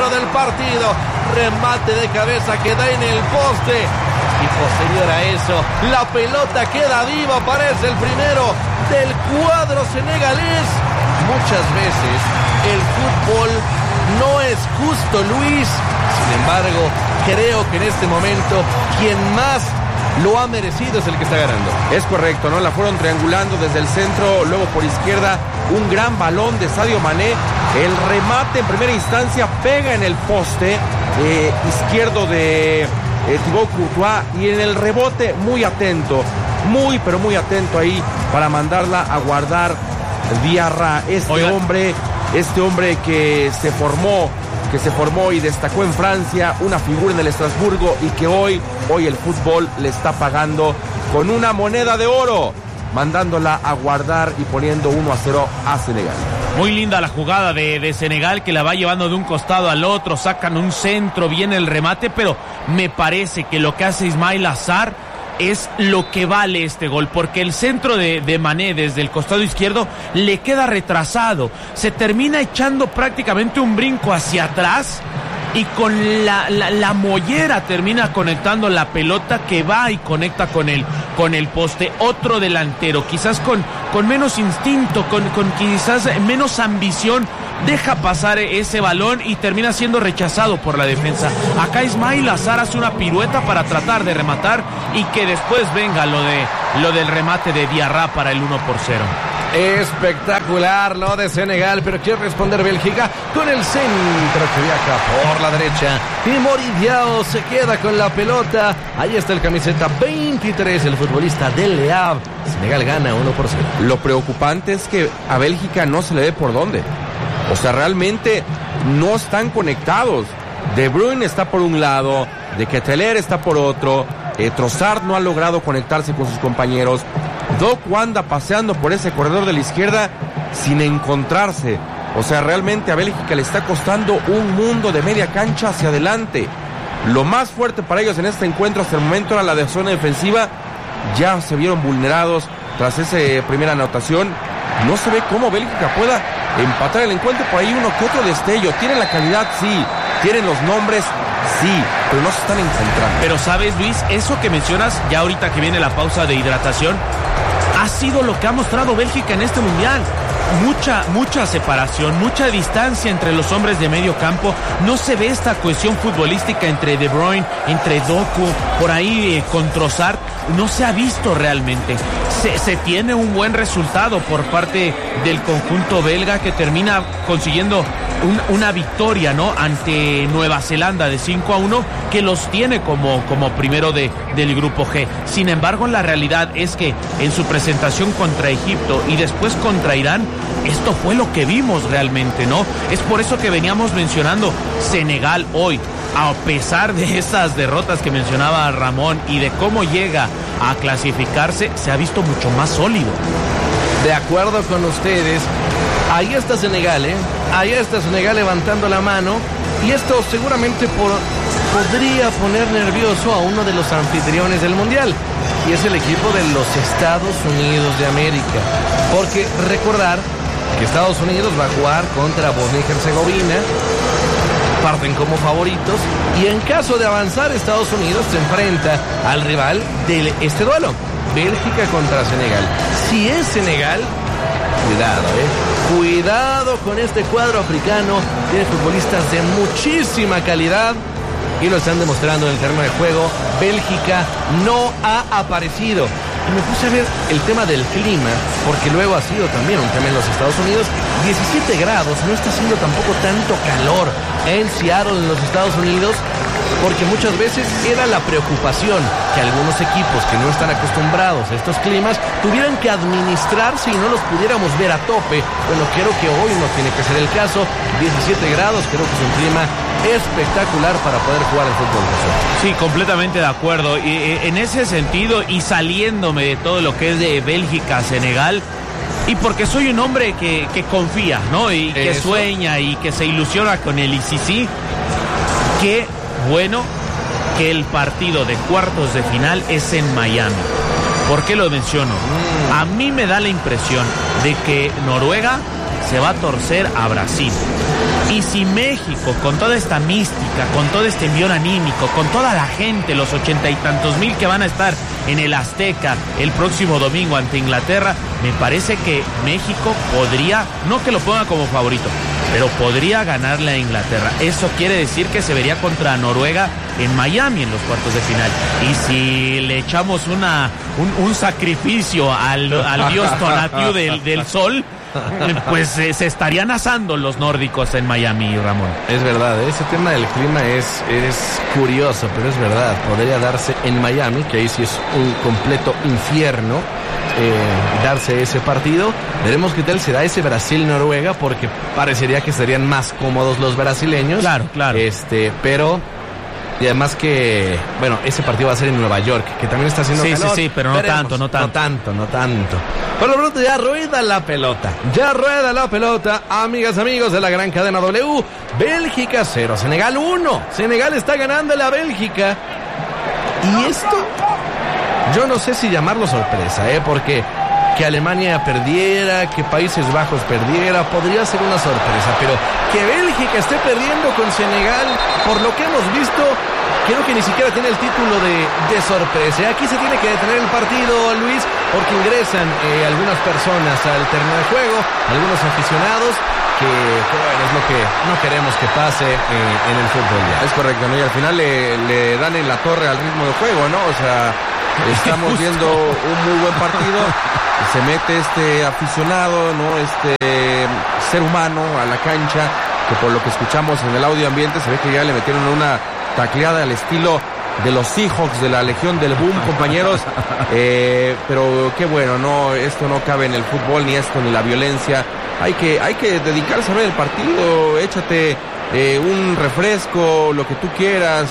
primero del partido. Remate de cabeza que da en el poste. Y posterior a eso, la pelota queda viva. Aparece el primero del cuadro senegalés. Muchas veces el fútbol no es justo, Luis. Sin embargo, creo que en este momento quien más lo ha merecido es el que está ganando. Es correcto, ¿no? La fueron triangulando desde el centro, luego por izquierda, un gran balón de Sadio Mané. El remate en primera instancia pega en el poste izquierdo de Thibaut Courtois, y en el rebote muy atento, pero muy atento ahí para mandarla a guardar Diarra. Este hombre que se formó y destacó en Francia, una figura en el Estrasburgo, y que hoy el fútbol le está pagando con una moneda de oro, mandándola a guardar y poniendo 1-0 a Senegal. Muy linda la jugada de Senegal, que la va llevando de un costado al otro, sacan un centro, viene el remate, pero me parece que lo que hace Ismail Assar es lo que vale este gol, porque el centro de Mané desde el costado izquierdo le queda retrasado, se termina echando prácticamente un brinco hacia atrás y con la mollera termina conectando la pelota que va y conecta con el poste. Otro delantero, quizás con menos instinto, con quizás menos ambición, deja pasar ese balón y termina siendo rechazado por la defensa. Acá Ismail Assar hace una pirueta para tratar de rematar y que después venga lo del remate de Diarra para el 1-0. Espectacular lo de Senegal, pero quiere responder Bélgica con el centro que viaja por la derecha. Y Moridiao se queda con la pelota. Ahí está el camiseta 23, el futbolista del Le Havre. Senegal gana 1-0. Lo preocupante es que a Bélgica no se le ve por dónde. O sea, realmente no están conectados. De Bruyne está por un lado, De Ketelaere está por otro. Trossard no ha logrado conectarse con sus compañeros. Doku anda paseando por ese corredor de la izquierda sin encontrarse. O sea, realmente a Bélgica le está costando un mundo de media cancha hacia adelante. Lo más fuerte para ellos en este encuentro hasta el momento era la de zona defensiva. Ya se vieron vulnerados tras esa primera anotación. No se ve cómo Bélgica pueda empatar el encuentro. Por ahí uno que otro destello. Tienen la calidad, sí. Tienen los nombres, sí, pero no se están encontrando. Pero sabes, Luis, eso que mencionas, ya ahorita que viene la pausa de hidratación, ha sido lo que ha mostrado Bélgica en este mundial. Mucha separación, mucha distancia entre los hombres de medio campo. No se ve esta cohesión futbolística entre De Bruyne, entre Doku, por ahí con Trossard. No se ha visto realmente. Se tiene un buen resultado por parte del conjunto belga, que termina consiguiendo una victoria, ¿no?, ante Nueva Zelanda de 5-1, que los tiene como primero del grupo G. Sin embargo, la realidad es que en su presentación contra Egipto y después contra Irán, esto fue lo que vimos realmente, ¿no? Es por eso que veníamos mencionando Senegal hoy, a pesar de esas derrotas que mencionaba Ramón y de cómo llega a clasificarse, se ha visto mucho más sólido. De acuerdo con ustedes, ahí está Senegal, ahí está Senegal levantando la mano, y esto seguramente podría poner nervioso a uno de los anfitriones del Mundial, y es el equipo de los Estados Unidos de América, porque recordar que Estados Unidos va a jugar contra Bosnia y Herzegovina, parten como favoritos, y en caso de avanzar, Estados Unidos se enfrenta al rival de este duelo, Bélgica contra Senegal. Si es Senegal, cuidado con este cuadro africano. Tiene futbolistas de muchísima calidad y lo están demostrando en el terreno de juego. Bélgica no ha aparecido. Y me puse a ver el tema del clima, porque luego ha sido también un tema en los Estados Unidos. 17 grados, no está haciendo tampoco tanto calor en Seattle, en los Estados Unidos, porque muchas veces era la preocupación que algunos equipos que no están acostumbrados a estos climas tuvieran que administrarse y no los pudiéramos ver a tope. Bueno, creo que hoy no tiene que ser el caso. 17 grados, creo que es un clima espectacular para poder jugar al fútbol. Sí, completamente de acuerdo. Y en ese sentido, y saliéndome de todo lo que es de Bélgica a Senegal, y porque soy un hombre que confía, ¿no? Y que sueña y que se ilusiona con el ICC, qué bueno que el partido de cuartos de final es en Miami. ¿Por qué lo menciono? A mí me da la impresión de que Noruega se va a torcer a Brasil. Y si México, con toda esta mística, con todo este envión anímico, con toda la gente, los 80 y tantos mil que van a estar en el Azteca el próximo domingo ante Inglaterra, me parece que México podría, no que lo ponga como favorito, pero podría ganarle a Inglaterra. Eso quiere decir que se vería contra Noruega en Miami en los cuartos de final. Y si le echamos un sacrificio al dios Tonatiuh del sol, pues se estarían asando los nórdicos en Miami, Ramón. Es verdad, ese tema del clima es curioso, pero es verdad. Podría darse en Miami, que ahí sí es un completo infierno, darse ese partido. Veremos qué tal será ese Brasil-Noruega, porque parecería que serían más cómodos los brasileños. Claro, claro. Pero... Y además que, bueno, ese partido va a ser en Nueva York, que también está haciendo calor. Sí, pero no tanto. No tanto. Por lo pronto ya rueda la pelota. Amigas, amigos de la gran cadena W. Bélgica 0, Senegal 1. Senegal está ganándole a Bélgica. Y esto, yo no sé si llamarlo sorpresa, porque que Alemania perdiera, que Países Bajos perdiera, podría ser una sorpresa, pero que Bélgica esté perdiendo con Senegal, por lo que hemos visto, creo que ni siquiera tiene el título de sorpresa. Aquí se tiene que detener el partido, Luis, porque ingresan algunas personas al terreno de juego, algunos aficionados, que bueno, es lo que no queremos que pase en el fútbol ya. Es correcto, ¿no? Y al final le dan en la torre al ritmo de juego, ¿no? O sea, estamos viendo un muy buen partido. Se mete este aficionado, ¿no? Este ser humano a la cancha, que por lo que escuchamos en el audio ambiente se ve que ya le metieron una tacleada al estilo de los Seahawks de la Legión del Boom, compañeros. Pero qué bueno, no, esto no cabe en el fútbol, ni esto, ni la violencia. Hay que dedicarse a ver el partido. Échate un refresco, lo que tú quieras,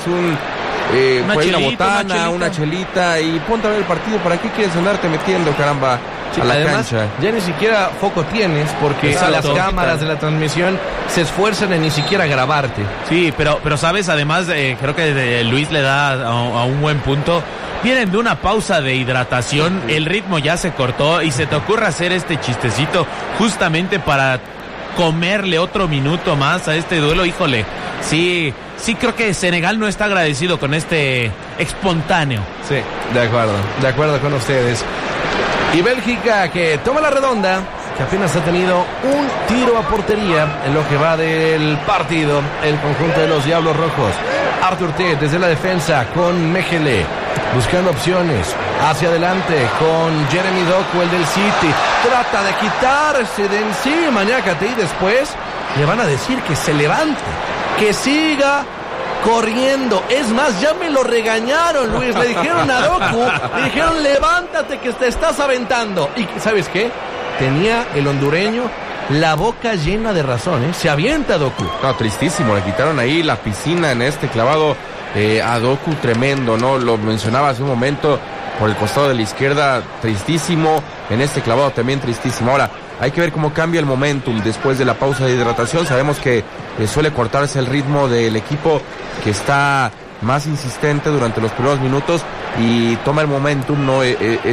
una botana, una chelita, y ponte a ver el partido. ¿Para qué quieres andarte metiendo, caramba, a la además, cancha? Ya ni siquiera foco tienes, porque Exacto, las cámaras de la transmisión se esfuerzan en ni siquiera grabarte. Sí, pero sabes, además, creo que Luis le da a un buen punto. Vienen de una pausa de hidratación, el ritmo ya se cortó y se te ocurre hacer este chistecito justamente para comerle otro minuto más a este duelo. Híjole, sí creo que Senegal no está agradecido con este espontáneo. Sí, de acuerdo con ustedes. Y Bélgica, que toma la redonda, que apenas ha tenido un tiro a portería en lo que va del partido, el conjunto de los Diablos Rojos. Arthur T desde la defensa con Mechele, buscando opciones hacia adelante con Jeremy Doku, el del City. Trata de quitarse de encima Ñácate y después le van a decir que se levante, que siga corriendo. Es más, ya me lo regañaron, Luis. Le dijeron a Doku, le dijeron levántate que te estás aventando. Y ¿sabes qué? Tenía el hondureño la boca llena de razón, Se avienta Doku. No, tristísimo, le quitaron ahí la piscina en este clavado a Doku, tremendo, ¿no? Lo mencionaba hace un momento, por el costado de la izquierda, tristísimo, en este clavado también tristísimo. Ahora, hay que ver cómo cambia el momentum después de la pausa de hidratación. Sabemos que suele cortarse el ritmo del equipo que está más insistente durante los primeros minutos y toma el momentum, ¿no?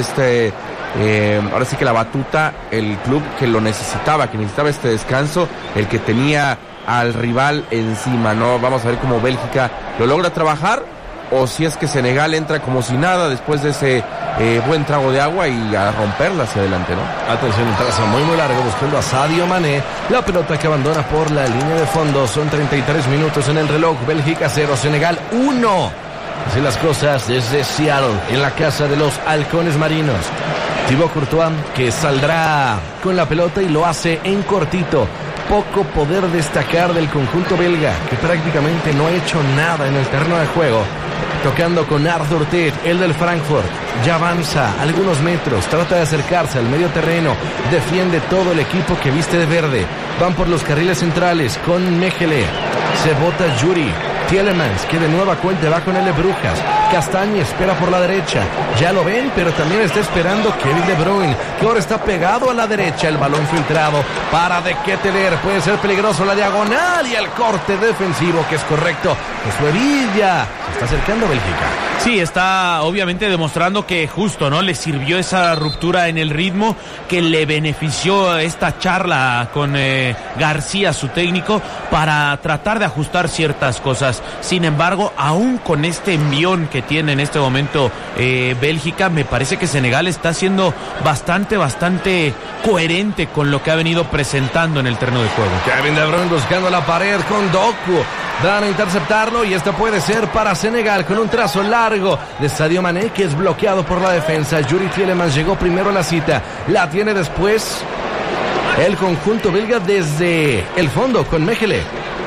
Ahora sí que la batuta, el club que lo necesitaba, que necesitaba este descanso, el que tenía al rival encima, ¿no? Vamos a ver cómo Bélgica lo logra trabajar, o si es que Senegal entra como si nada después de ese buen trago de agua y a romperla hacia adelante, ¿no? Atención, un trazo muy largo buscando a Sadio Mané. La pelota que abandona por la línea de fondo. Son 33 minutos en el reloj. Bélgica 0, Senegal 1. Así las cosas desde Seattle, en la casa de los halcones marinos. Thibaut Courtois, que saldrá con la pelota y lo hace en cortito. Poco poder destacar del conjunto belga, que prácticamente no ha hecho nada en el terreno de juego. Tocando con Arthur Ted, el del Frankfurt. Ya avanza algunos metros, trata de acercarse al medio terreno. Defiende todo el equipo que viste de verde. Van por los carriles centrales con Mechele. Se bota Yuri. Tielemans, que de nueva cuenta va con el de Brujas. Castañe espera por la derecha. Ya lo ven, pero también está esperando Kevin De Bruyne, que ahora está pegado a la derecha. El balón filtrado para De Ketelaere. Puede ser peligroso la diagonal y el corte defensivo, que es correcto. Josué Villa. Se está acercando Bélgica. Sí, está obviamente demostrando que justo, ¿no? Le sirvió esa ruptura en el ritmo, que le benefició esta charla con García, su técnico, para tratar de ajustar ciertas cosas. Sin embargo, aún con este envión que tiene en este momento Bélgica, me parece que Senegal está siendo bastante coherente con lo que ha venido presentando en el terreno de juego. Kevin De Bruyne buscando la pared con Doku. Van a interceptarlo y esto puede ser para Senegal con un trazo largo de Sadio Mané, que es bloqueado por la defensa. Yuri Tielemans llegó primero a la cita, la tiene después el conjunto belga desde el fondo con Mechele.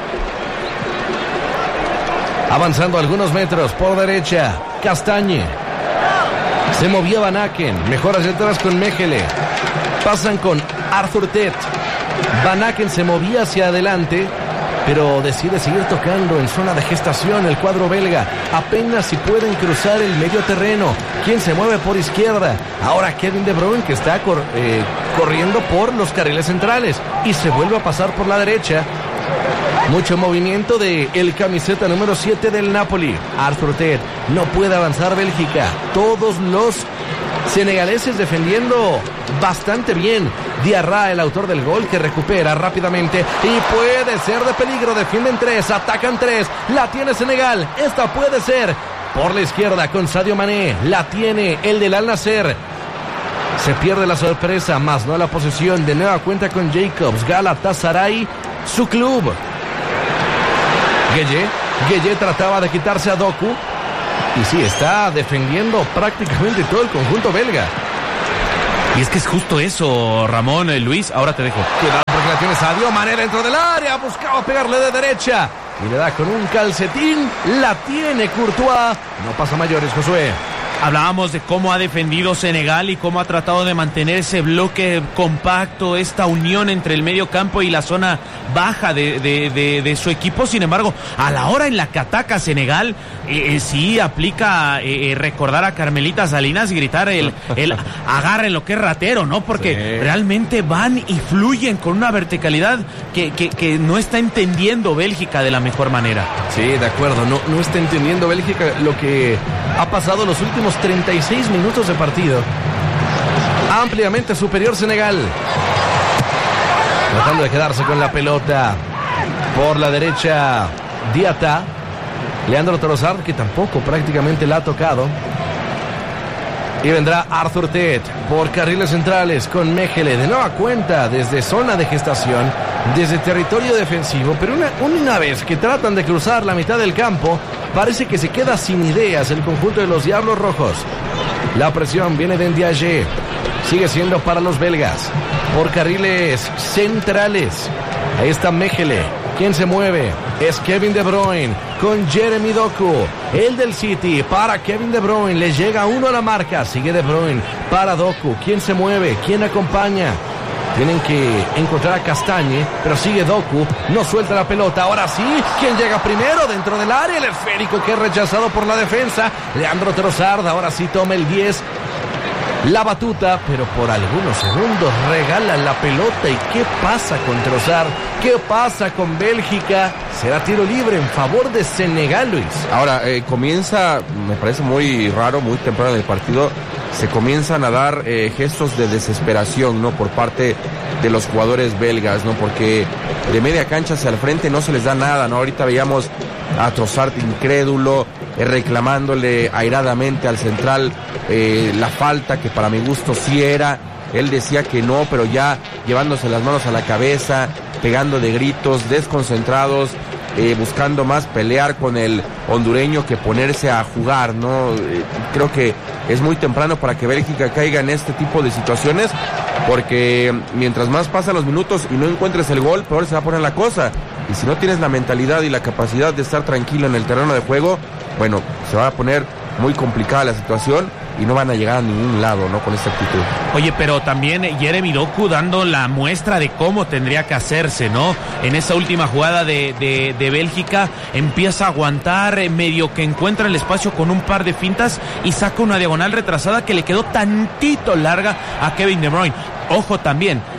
Avanzando algunos metros por derecha, Castagne. Se movía Van Aken, mejor hacia atrás con Mechele. Pasan con Arthur Tet. Van Aken se movía hacia adelante, pero decide seguir tocando en zona de gestación el cuadro belga. Apenas si pueden cruzar el medio terreno. ¿Quién se mueve por izquierda? Ahora Kevin De Bruyne, que está corriendo por los carriles centrales y se vuelve a pasar por la derecha. Mucho movimiento de el camiseta número 7 del Napoli, Arthur Tet. No puede avanzar Bélgica. Todos los senegaleses defendiendo bastante bien. Diarra, el autor del gol, que recupera rápidamente y puede ser de peligro. Defienden 3, atacan 3. La tiene Senegal. Esta puede ser por la izquierda con Sadio Mané. La tiene el del Al Nassr. Se pierde la sorpresa, más no la posesión. De nueva cuenta con Jacobs. Galatasaray, su club. Gueye trataba de quitarse a Doku. Y sí, está defendiendo prácticamente todo el conjunto belga. Y es que es justo eso, Ramón, Luis, ahora te dejo. Cuidado porque la tiene Sadio Mané dentro del área. Buscaba pegarle de derecha y le da con un calcetín. La tiene Courtois. No pasa mayores, Josué. Hablábamos de cómo ha defendido Senegal y cómo ha tratado de mantener ese bloque compacto, esta unión entre el medio campo y la zona baja de su equipo. Sin embargo, a la hora en la que ataca Senegal, sí aplica recordar a Carmelita Salinas y gritar el agarre lo que es ratero, ¿no? Porque sí, realmente van y fluyen con una verticalidad que no está entendiendo Bélgica de la mejor manera. Sí, de acuerdo, no está entendiendo Bélgica lo que ha pasado los últimos 36 minutos de partido. Ampliamente superior Senegal. Tratando de quedarse con la pelota. Por la derecha, Diatta. Leandro Trossard, que tampoco prácticamente la ha tocado. Y vendrá Arthur Tet por carriles centrales con Mechele. De nueva cuenta desde zona de gestación, desde territorio defensivo. Pero una vez que tratan de cruzar la mitad del campo, parece que se queda sin ideas el conjunto de los Diablos Rojos. La presión viene de Ndiaye. Sigue siendo para los belgas. Por carriles centrales. Ahí está Mechele. ¿Quién se mueve? Es Kevin De Bruyne con Jeremy Doku. El del City para Kevin De Bruyne. Le llega uno a la marca. Sigue De Bruyne para Doku. ¿Quién se mueve? ¿Quién acompaña? Tienen que encontrar a Castagne, pero sigue Doku, no suelta la pelota. Ahora sí, ¿quién llega primero dentro del área? El esférico que es rechazado por la defensa. Leandro Trossard, ahora sí toma el 10. La batuta, pero por algunos segundos regala la pelota. ¿Y qué pasa con Trossard? ¿Qué pasa con Bélgica? Será tiro libre en favor de Senegal, Luis. Ahora, comienza, me parece muy raro, muy temprano en el partido, se comienzan a dar gestos de desesperación, ¿no? Por parte de los jugadores belgas, ¿no? Porque de media cancha hacia el frente no se les da nada, ¿no? Ahorita veíamos a Trossard incrédulo, reclamándole airadamente al central la falta, que para mi gusto sí era. Él decía que no, pero ya llevándose las manos a la cabeza, pegando de gritos, desconcentrados, buscando más pelear con el hondureño que ponerse a jugar, ¿no? Creo que es muy temprano para que Bélgica caiga en este tipo de situaciones, porque mientras más pasan los minutos y no encuentres el gol, peor se va a poner la cosa. Y si no tienes la mentalidad y la capacidad de estar tranquilo en el terreno de juego, bueno, se va a poner muy complicada la situación y no van a llegar a ningún lado, ¿no? Con esta actitud. Oye, pero también Jeremy Doku dando la muestra de cómo tendría que hacerse, ¿no? En esa última jugada de Bélgica empieza a aguantar, medio que encuentra el espacio con un par de fintas y saca una diagonal retrasada que le quedó tantito larga a Kevin De Bruyne. Ojo también,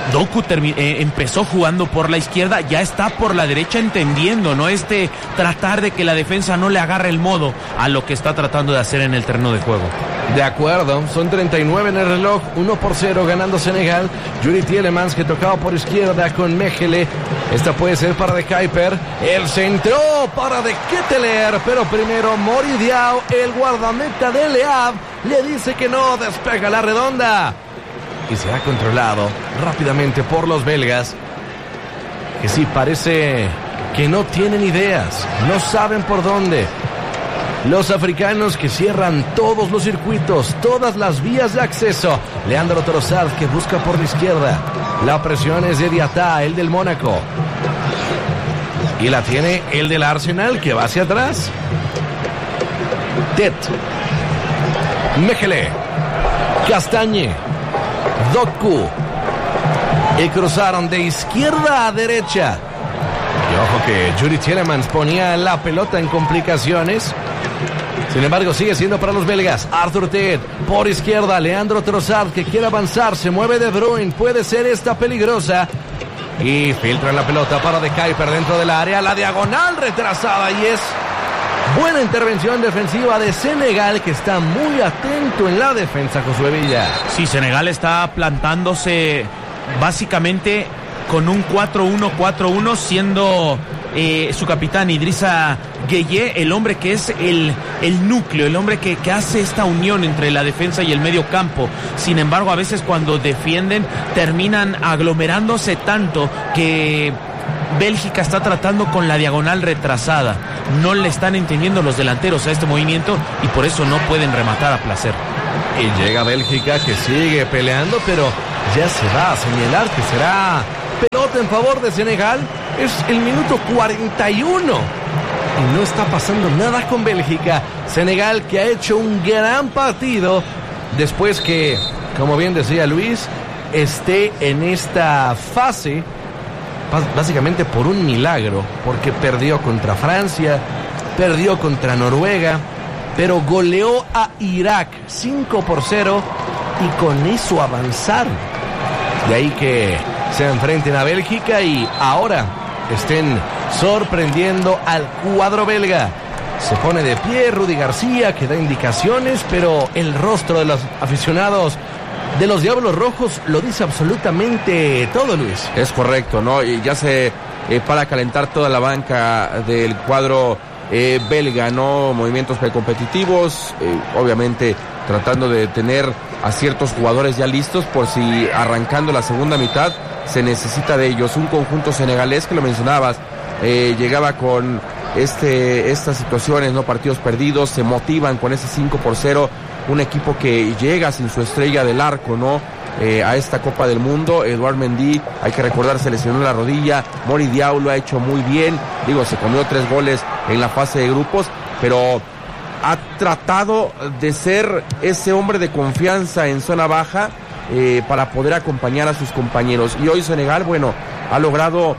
Doku empezó jugando por la izquierda, ya está por la derecha entendiendo, ¿no? Tratar de que la defensa no le agarre el modo a lo que está tratando de hacer en el terreno de juego. De acuerdo, son 39 en el reloj, 1-0 ganando Senegal. Yuri Tielemans que tocaba por izquierda con Mechele. Esta puede ser para De Kuyper. El centro para De Ketelaere, pero primero Mori Diaw, el guardameta de Le Havre, le dice que no, despega la redonda. Y será controlado rápidamente por los belgas, que sí parece que no tienen ideas, no saben por dónde. Los africanos que cierran todos los circuitos, todas las vías de acceso. Leandro Trossard que busca por la izquierda. La presión es de Diatta, el del Mónaco. Y la tiene el del Arsenal que va hacia atrás. Tet. Mechele. Castagne. Doku. Y cruzaron de izquierda a derecha. Y ojo que Yuri Tielemans ponía la pelota en complicaciones. Sin embargo, sigue siendo para los belgas. Arthur Ted por izquierda. Leandro Trossard que quiere avanzar. Se mueve De Bruyne. Puede ser esta peligrosa. Y filtran la pelota para De Kuyper dentro del área. La diagonal retrasada. Y es buena intervención defensiva de Senegal, que está muy atento en la defensa, Josué Villa. Sí, Senegal está plantándose básicamente con un 4-1-4-1, siendo su capitán Idrissa Gueye el hombre que es el núcleo, el hombre que hace esta unión entre la defensa y el medio campo. Sin embargo, a veces cuando defienden terminan aglomerándose tanto que Bélgica está tratando con la diagonal retrasada. No le están entendiendo los delanteros a este movimiento y por eso no pueden rematar a placer. Y llega Bélgica que sigue peleando, pero ya se va a señalar que será pelota en favor de Senegal. Es el minuto 41 y no está pasando nada con Bélgica. Senegal que ha hecho un gran partido después que, como bien decía Luis, esté en esta fase básicamente por un milagro, porque perdió contra Francia, perdió contra Noruega, pero goleó a Irak 5-0 y con eso avanzaron. De ahí que se enfrenten a Bélgica y ahora estén sorprendiendo al cuadro belga. Se pone de pie Rudy García, que da indicaciones, pero el rostro de los aficionados de los Diablos Rojos lo dice absolutamente todo, Luis. Es correcto, ¿no? Y ya se para calentar toda la banca del cuadro belga, ¿no? Movimientos precompetitivos, obviamente tratando de tener a ciertos jugadores ya listos por si arrancando la segunda mitad se necesita de ellos. Un conjunto senegalés que lo mencionabas, llegaba con estas situaciones, ¿no? Partidos perdidos, se motivan con ese 5-0. Un equipo que llega sin su estrella del arco, ¿no? A esta Copa del Mundo. Edouard Mendy, hay que recordar, se lesionó la rodilla. Mori Diaw lo ha hecho muy bien. Digo, se comió 3 goles en la fase de grupos, pero ha tratado de ser ese hombre de confianza en zona baja para poder acompañar a sus compañeros. Y hoy Senegal, bueno, ha logrado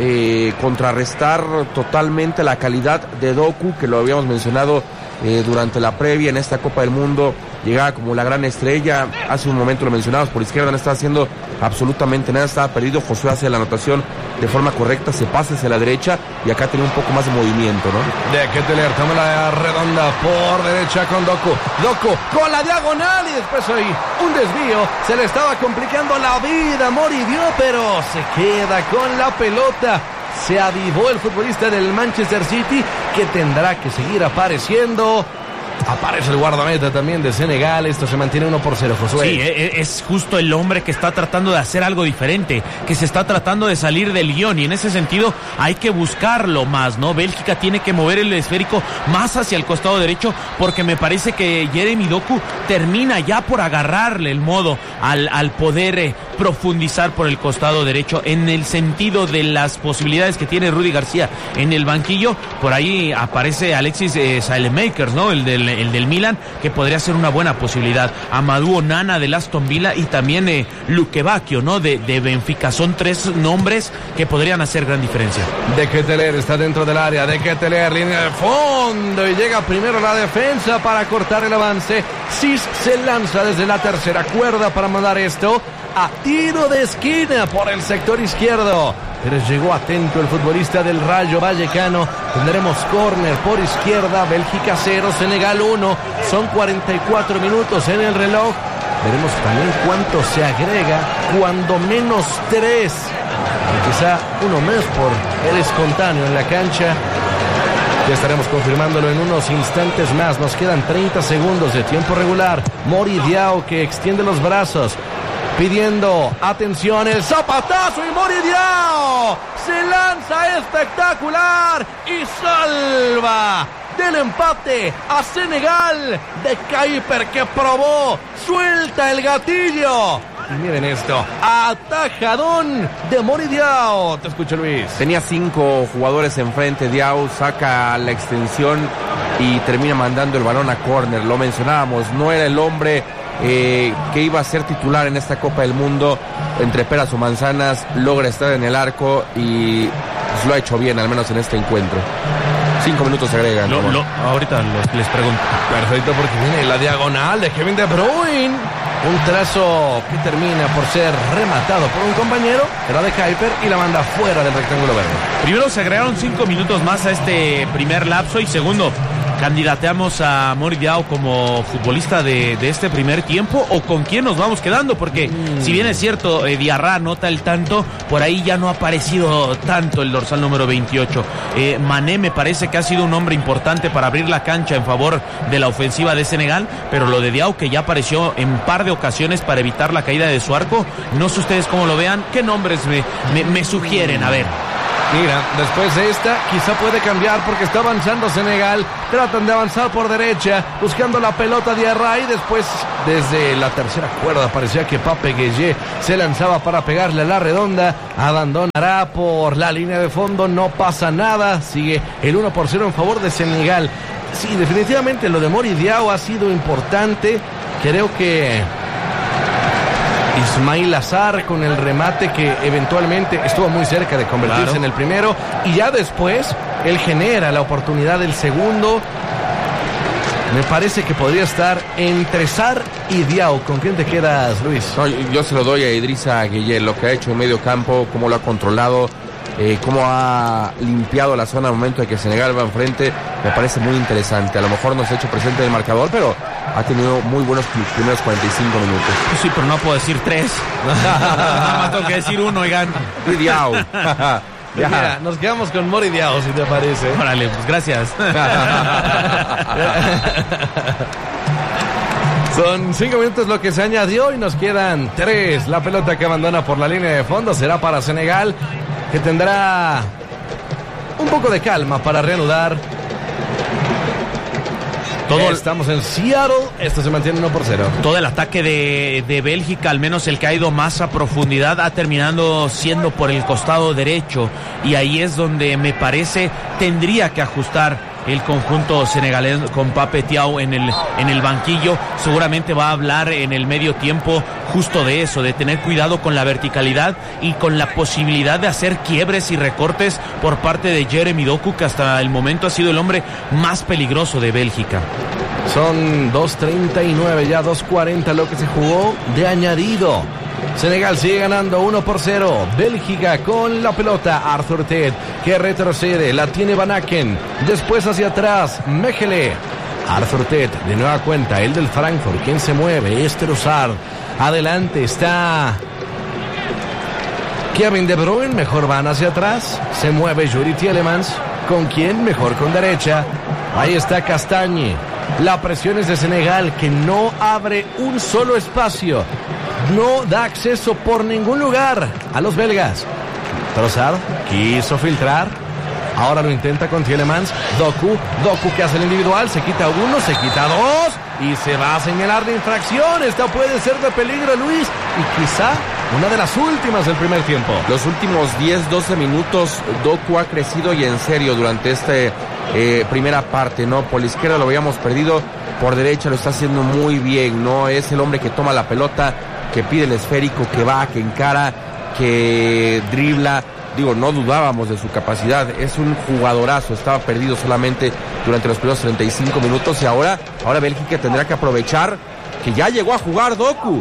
contrarrestar totalmente la calidad de Doku, que lo habíamos mencionado durante la previa en esta Copa del Mundo. Llegaba como la gran estrella, hace un momento lo mencionabas, por izquierda no estaba haciendo absolutamente nada, estaba perdido. Josué hace la anotación de forma correcta, se pasa hacia la derecha y acá tiene un poco más de movimiento, ¿no? De Ketelaere toma la redonda por derecha con Doku. Doku con la diagonal y después ahí un desvío. Se le estaba complicando la vida a Mori Diaw, pero se queda con la pelota. Se avivó el futbolista del Manchester City, que tendrá que seguir apareciendo. Aparece el guardameta también de Senegal. Esto se mantiene 1-0, Josué. Sí, es justo el hombre que está tratando de hacer algo diferente, que se está tratando de salir del guión, y en ese sentido hay que buscarlo más, ¿no? Bélgica tiene que mover el esférico más hacia el costado derecho, porque me parece que Jeremy Doku termina ya por agarrarle el modo al poder profundizar por el costado derecho, en el sentido de las posibilidades que tiene Rudy García en el banquillo. Por ahí aparece Alexis Saelemaekers, ¿no? El del Milan, que podría ser una buena posibilidad. Amadou Onana del Aston Villa y también Luque Bacchio, ¿no? De Benfica. Son 3 nombres que podrían hacer gran diferencia. De Ketelaere está dentro del área. De Ketelaere, línea de fondo, y llega primero la defensa para cortar el avance. Cis se lanza desde la tercera cuerda para mandar esto. a tiro de esquina por el sector izquierdo. Pero llegó atento el futbolista del Rayo Vallecano. Tendremos córner por izquierda. Bélgica 0, Senegal 1. Son 44 minutos en el reloj. Veremos también cuánto se agrega. Cuando menos 3. Y quizá uno más por el espontáneo en la cancha. Ya estaremos confirmándolo en unos instantes más. Nos quedan 30 segundos de tiempo regular. Mori Diao que extiende los brazos, pidiendo atención, el zapatazo y Mori Diao se lanza espectacular y salva del empate a Senegal de Kuiper, que probó, suelta el gatillo. Y miren esto, atajadón de Mori Diao. Te escucho, Luis. Tenía 5 jugadores enfrente. Diao saca la extensión y termina mandando el balón a córner. Lo mencionábamos, no era el hombre que iba a ser titular en esta Copa del Mundo. Entre peras o manzanas logra estar en el arco y pues, lo ha hecho bien, al menos en este encuentro. 5 minutos se agregan. Ahorita les pregunto. Perfecto, porque viene la diagonal de Kevin De Bruyne. Un trazo que termina por ser rematado por un compañero, era de Kuiper, y la manda fuera del rectángulo verde. Primero se agregaron 5 minutos más a este primer lapso, y segundo, candidateamos a Mori Diao como futbolista de este primer tiempo, o con quién nos vamos quedando, porque si bien es cierto, Diarra anota el tanto, por ahí ya no ha aparecido tanto el dorsal número 28. Mané me parece que ha sido un hombre importante para abrir la cancha en favor de la ofensiva de Senegal, pero lo de Diao, que ya apareció en un par de ocasiones para evitar la caída de su arco, no sé ustedes cómo lo vean, ¿qué nombres me sugieren? A ver. Mira, después de esta, quizá puede cambiar porque está avanzando Senegal. Tratan de avanzar por derecha, buscando la pelota de Array. Después, desde la tercera cuerda, parecía que Pape Gueye se lanzaba para pegarle a la redonda. Abandonará por la línea de fondo, no pasa nada. Sigue el 1-0 en favor de Senegal. Sí, definitivamente lo de Mori Diao ha sido importante. Creo que Ismail Azar con el remate que eventualmente estuvo muy cerca de convertirse en el primero, y ya después él genera la oportunidad del segundo. Me parece que podría estar entre Sarr y Diao. ¿Con quién te quedas, Luis? No, yo se lo doy a Idrissa Gueye, lo que ha hecho en medio campo, cómo lo ha controlado, cómo ha limpiado la zona al momento de que Senegal va enfrente. Me parece muy interesante. A lo mejor no se ha hecho presente en el marcador, pero ha tenido muy buenos primeros 45 minutos. Sí, pero no puedo decir 3. Nada más tengo que decir 1, oigan. Y Diao. Ya. Mira, nos quedamos con Mori Diao, si te parece. Órale, pues gracias. Son 5 minutos lo que se añadió y nos quedan 3. La pelota que abandona por la línea de fondo será para Senegal, que tendrá un poco de calma para reanudar. Estamos en Seattle. Esto se mantiene 1-0. Todo el ataque de Bélgica, al menos el que ha ido más a profundidad, ha terminado siendo por el costado derecho. Y ahí es donde me parece tendría que ajustar el conjunto senegalés con Pape Thiaw en el banquillo. Seguramente va a hablar en el medio tiempo justo de eso, de tener cuidado con la verticalidad y con la posibilidad de hacer quiebres y recortes por parte de Jeremy Doku, que hasta el momento ha sido el hombre más peligroso de Bélgica. Son 2:39, ya 2:40 lo que se jugó de añadido. Senegal sigue ganando 1-0. Bélgica con la pelota. Arthur Ted, que retrocede. La tiene Van Aken. Después hacia atrás, Mechele. Arthur Ted, de nueva cuenta. El del Frankfurt. ¿Quién se mueve? Trossard. Adelante está Kevin De Bruyne. Mejor van hacia atrás. Se mueve Yuri Tielemans. ¿Con quién? Mejor con derecha. Ahí está Castagne. La presión es de Senegal, que no abre un solo espacio. No da acceso por ningún lugar a los belgas. Trossard quiso filtrar. Ahora lo intenta con Tielemans. Doku que hace el individual. Se quita uno, se quita dos. Y se va a señalar de infracción. Esta puede ser de peligro, Luis. Y quizá una de las últimas del primer tiempo. Los últimos 10-12 minutos, Doku ha crecido y en serio durante esta primera parte, ¿no? Por la izquierda lo habíamos perdido. Por derecha lo está haciendo muy bien, ¿no? Es el hombre que toma la pelota, que pide el esférico, que va, que encara, que dribla. Digo, no dudábamos de su capacidad. Es un jugadorazo. Estaba perdido solamente durante los primeros 35 minutos y ahora Bélgica tendrá que aprovechar que ya llegó a jugar Doku,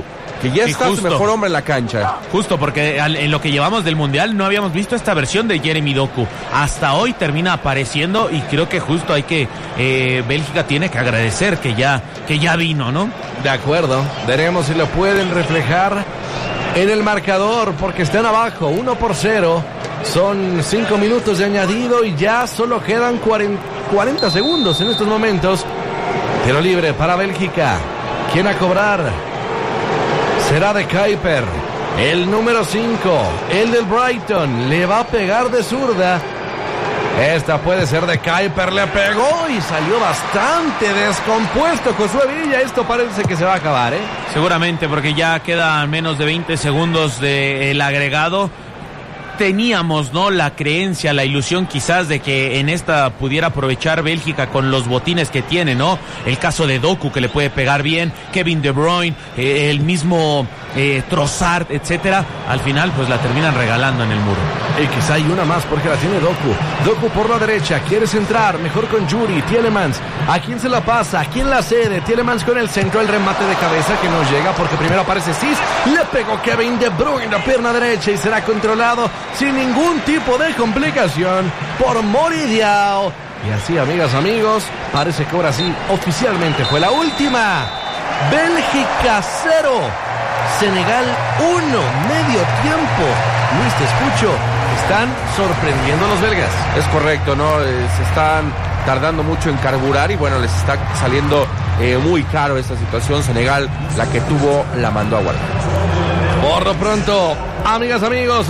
que ya está su mejor hombre en la cancha. Justo, porque en lo que llevamos del Mundial no habíamos visto esta versión de Jeremy Doku. Hasta hoy termina apareciendo y creo que justo hay que Bélgica tiene que agradecer que ya vino, ¿no? De acuerdo, veremos si lo pueden reflejar en el marcador, porque están abajo 1-0. Son 5 minutos de añadido y ya solo quedan 40 segundos en estos momentos. Tiro libre para Bélgica. ¿Quién a cobrar? Será de Kuiper, el número 5, el del Brighton. Le va a pegar de zurda. Esta puede ser de Kuiper, le pegó y salió bastante descompuesto Josué Villa. Esto parece que se va a acabar, ¿eh? Seguramente, porque ya quedan menos de 20 segundos del agregado. Teníamos, ¿no?, la creencia, la ilusión quizás de que en esta pudiera aprovechar Bélgica con los botines que tiene, ¿no? El caso de Doku, que le puede pegar bien, Kevin De Bruyne, el mismo Trossard, etcétera. Al final, pues la terminan regalando en el muro. Y quizá hay una más porque la tiene Doku. Doku por la derecha, quiere centrar, mejor con Yuri. Tielemans, ¿a quién se la pasa? ¿A quién la cede? Tielemans con el centro, el remate de cabeza que no llega porque primero aparece Cis. Le pegó Kevin De Bruyne, la pierna derecha y será controlado sin ningún tipo de complicación por Mori Diao. Y así, amigas, amigos, parece que ahora sí, oficialmente fue la última. Bélgica 0, Senegal 1, medio tiempo. Luis, te escucho. Están sorprendiendo a los belgas. Es correcto, ¿no? Se están tardando mucho en carburar y bueno, les está saliendo muy caro esta situación. Senegal, la que tuvo, la mandó a guardar. Por lo pronto, amigas, amigos,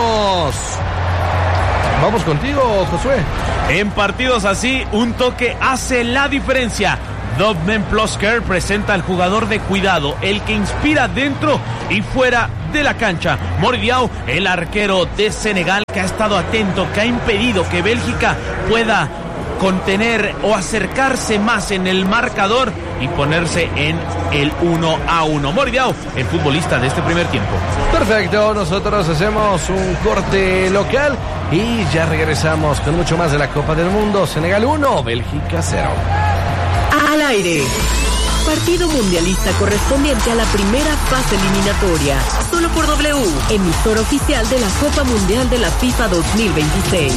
vamos contigo, Josué. En partidos así, un toque hace la diferencia. Dobmen Plosker presenta al jugador de cuidado, el que inspira dentro y fuera de la cancha. Mori Diao, el arquero de Senegal, que ha estado atento, que ha impedido que Bélgica pueda contener o acercarse más en el marcador y ponerse en el 1-1. Mori Diao, el futbolista de este primer tiempo. Perfecto, nosotros hacemos un corte local y ya regresamos con mucho más de la Copa del Mundo. Senegal 1, Bélgica 0. Al aire. Partido mundialista correspondiente a la primera fase eliminatoria. Solo por W, emisor oficial de la Copa Mundial de la FIFA 2026.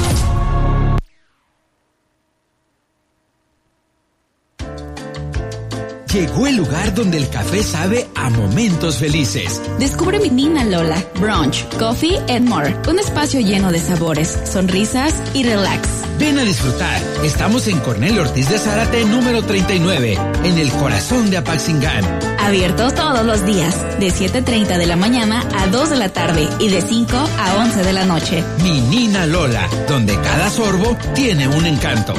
Llegó el lugar donde el café sabe a momentos felices. Descubre Menina Lola, brunch, coffee and more. Un espacio lleno de sabores, sonrisas y relax. Ven a disfrutar. Estamos en Cornelio Ortiz de Zárate, número 39, en el corazón de Apaxingán. Abierto todos los días, de 7:30 de la mañana a 2 de la tarde y de 5 a 11 de la noche. Menina Lola, donde cada sorbo tiene un encanto.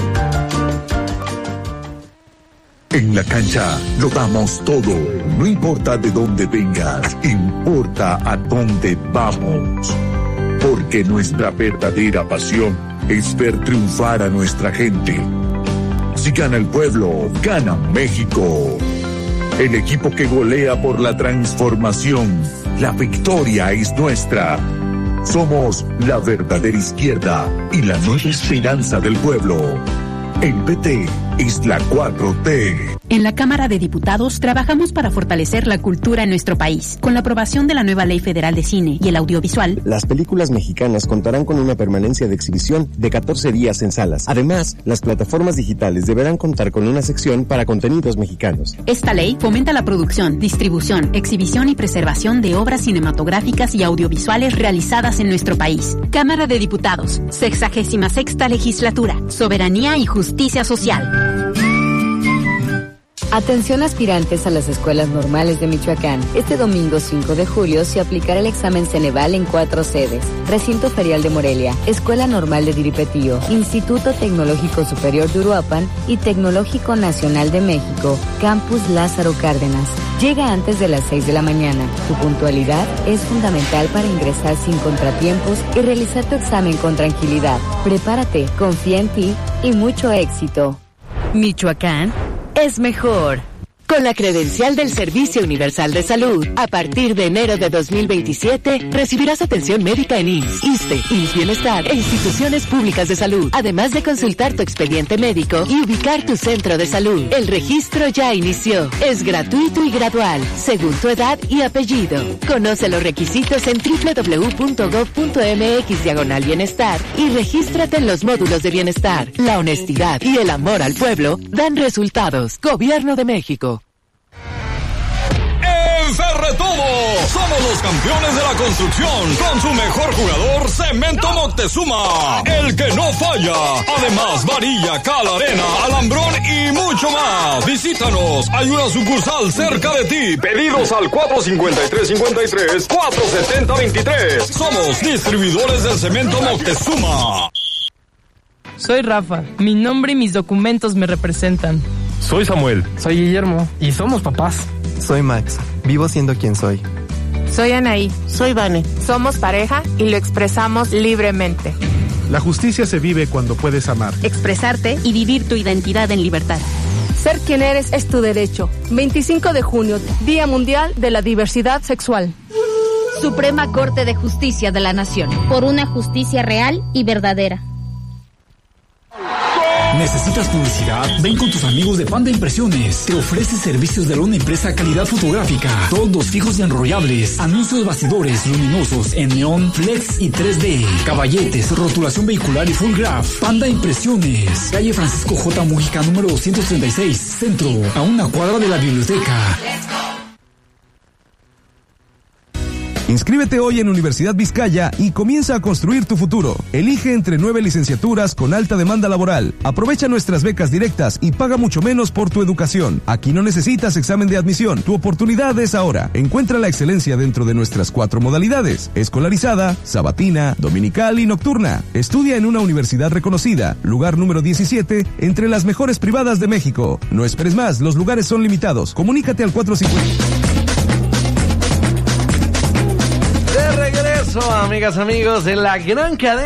En la cancha lo damos todo. No importa de dónde vengas, importa a dónde vamos. Porque nuestra verdadera pasión es ver triunfar a nuestra gente. Si gana el pueblo, gana México. El equipo que golea por la transformación. La victoria es nuestra. Somos la verdadera izquierda y la nueva esperanza del pueblo. El PT es la 4T. En la Cámara de Diputados trabajamos para fortalecer la cultura en nuestro país. Con la aprobación de la nueva Ley Federal de Cine y el Audiovisual, las películas mexicanas contarán con una permanencia de exhibición de 14 días en salas. Además, las plataformas digitales deberán contar con una sección para contenidos mexicanos. Esta ley fomenta la producción, distribución, exhibición y preservación de obras cinematográficas y audiovisuales realizadas en nuestro país. Cámara de Diputados, 66ª Legislatura, Soberanía y Justicia Social. Atención aspirantes a las escuelas normales de Michoacán. Este domingo 5 de julio se aplicará el examen Ceneval en 4 sedes. Recinto Ferial de Morelia, Escuela Normal de Diripetío, Instituto Tecnológico Superior de Uruapan y Tecnológico Nacional de México, Campus Lázaro Cárdenas. Llega antes de las 6 de la mañana. Tu puntualidad es fundamental para ingresar sin contratiempos y realizar tu examen con tranquilidad. Prepárate, confía en ti y mucho éxito. Michoacán es mejor. Con la credencial del Servicio Universal de Salud, a partir de enero de 2027, recibirás atención médica en IMSS, ISSSTE, IMSS Bienestar e instituciones públicas de salud, además de consultar tu expediente médico y ubicar tu centro de salud. El registro ya inició. Es gratuito y gradual, según tu edad y apellido. Conoce los requisitos en www.gov.mx/bienestar y regístrate en los módulos de bienestar. La honestidad y el amor al pueblo dan resultados. Gobierno de México. En Ferretodo somos los campeones de la construcción con su mejor jugador Cemento Moctezuma, el que no falla. Además, varilla, cal, arena, alambrón y mucho más. Visítanos, hay una sucursal cerca de ti. Pedidos al 453-53, 470-23. Somos distribuidores del Cemento Moctezuma. Soy Rafa, mi nombre y mis documentos me representan. Soy Samuel. Soy Guillermo y somos papás. Soy Max, vivo siendo quien soy. Soy Anaí. Soy Vane. Somos pareja y lo expresamos libremente. La justicia se vive cuando puedes amar, expresarte y vivir tu identidad en libertad. Ser quien eres es tu derecho. 25 de junio, Día Mundial de la Diversidad Sexual. Suprema Corte de Justicia de la Nación. Por una justicia real y verdadera. ¿Necesitas publicidad? Ven con tus amigos de Panda Impresiones. Te ofrece servicios de lona impresa calidad fotográfica, toldos fijos y enrollables, anuncios bastidores luminosos en neón, flex y 3D, caballetes, rotulación vehicular y full graph. Panda Impresiones, calle Francisco J. Mujica, número 236, Centro, a una cuadra de la biblioteca. Inscríbete hoy en Universidad Vizcaya y comienza a construir tu futuro. Elige entre 9 licenciaturas con alta demanda laboral. Aprovecha nuestras becas directas y paga mucho menos por tu educación. Aquí no necesitas examen de admisión. Tu oportunidad es ahora. Encuentra la excelencia dentro de nuestras 4 modalidades: escolarizada, sabatina, dominical y nocturna. Estudia en una universidad reconocida, lugar número 17 entre las mejores privadas de México. No esperes más, los lugares son limitados. Comunícate al 450. Amigas, amigos, de la gran cadena.